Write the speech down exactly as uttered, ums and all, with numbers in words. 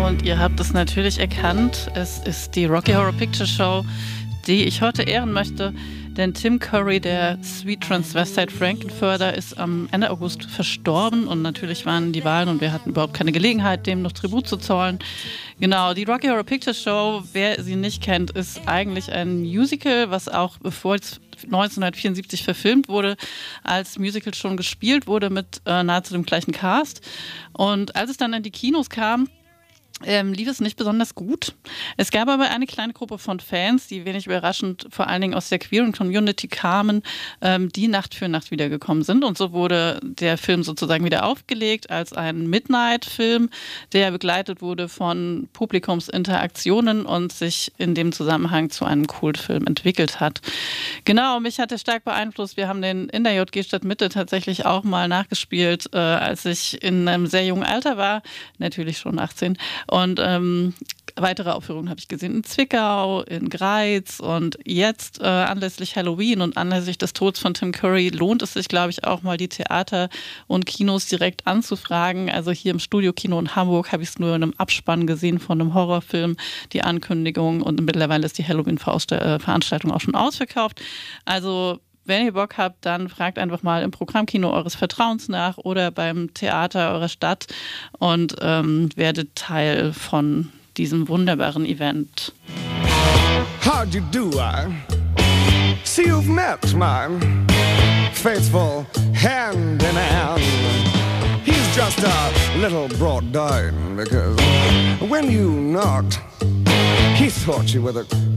Und ihr habt es natürlich erkannt, es ist die Rocky Horror Picture Show, die ich heute ehren möchte. Denn Tim Curry, der Sweet Transvestite Frankenfurter, ist am Ende August verstorben. Und natürlich waren die Wahlen und wir hatten überhaupt keine Gelegenheit, dem noch Tribut zu zollen. Genau, die Rocky Horror Picture Show, wer sie nicht kennt, ist eigentlich ein Musical, was auch bevor es neunzehnhundertvierundsiebzig verfilmt wurde, als Musical schon gespielt wurde mit äh, nahezu dem gleichen Cast. Und als es dann in die Kinos kam, Ähm, lief es nicht besonders gut. Es gab aber eine kleine Gruppe von Fans, die wenig überraschend vor allen Dingen aus der queeren Community kamen, ähm, die Nacht für Nacht wiedergekommen sind. Und so wurde der Film sozusagen wieder aufgelegt als ein Midnight-Film, der begleitet wurde von Publikumsinteraktionen und sich in dem Zusammenhang zu einem Kultfilm entwickelt hat. Genau, mich hat er stark beeinflusst. Wir haben den in der J G Stadtmitte tatsächlich auch mal nachgespielt, äh, als ich in einem sehr jungen Alter war, natürlich schon achtzehn. Und ähm, weitere Aufführungen habe ich gesehen in Zwickau, in Greiz und jetzt äh, anlässlich Halloween und anlässlich des Todes von Tim Curry lohnt es sich, glaube ich, auch mal die Theater und Kinos direkt anzufragen. Also hier im Studiokino in Hamburg habe ich es nur in einem Abspann gesehen von einem Horrorfilm, die Ankündigung, und mittlerweile ist die Halloween-Veranstaltung auch schon ausverkauft. Also wenn ihr Bock habt, dann fragt einfach mal im Programmkino eures Vertrauens nach oder beim Theater eurer Stadt und ähm, werdet Teil von diesem wunderbaren Event. How do you do? I see you've met my faithful hand in hand. He's just a little brought down because when you knocked, he thought you were the